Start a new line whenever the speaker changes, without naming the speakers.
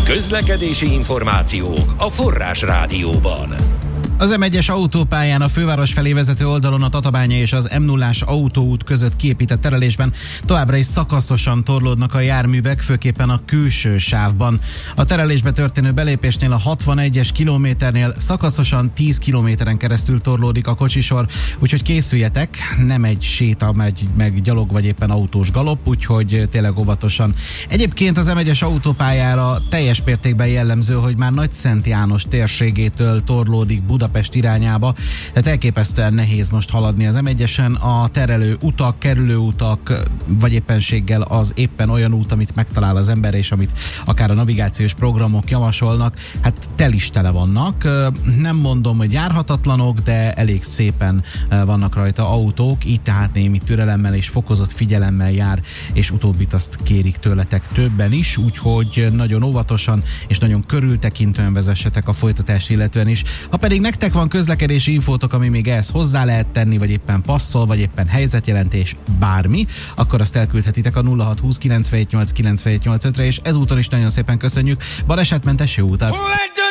Közlekedési információ a Forrás Rádióban.
Az M1-es autópályán a főváros felé vezető oldalon a Tatabánya és az M0-ás autóút között kiépített terelésben továbbra is szakaszosan torlódnak a járművek, főképpen a külső sávban. A terelésbe történő belépésnél a 61-es kilométernél szakaszosan 10 kilométeren keresztül torlódik a kocsisor, úgyhogy készüljetek, nem egy séta, meg gyalog vagy éppen autós galop, úgyhogy tényleg óvatosan. Egyébként az M1-es autópályára teljes mértékben jellemző, hogy már Nagyszent János térségétől torlódik Budapest irányába, tehát elképesztően nehéz most haladni az M1-esen. A terelő utak, kerülő utak, vagy éppenséggel az éppen olyan út, amit megtalál az ember, és amit akár a navigációs programok javasolnak, hát tele vannak. Nem mondom, hogy járhatatlanok, de elég szépen vannak rajta autók, így tehát némi türelemmel és fokozott figyelemmel jár, és utóbbit azt kérik tőletek többen is, úgyhogy nagyon óvatosan és nagyon körültekintően vezessetek a folytatást illetően is. Ha pedig nektek van közlekedési infótok, ami még ehhez hozzá lehet tenni, vagy éppen passzol, vagy éppen helyzetjelentés, bármi, akkor azt elküldhetitek a 0620 978 978 5-re, és ezúton is nagyon szépen köszönjük. Balesetmentes jó utat!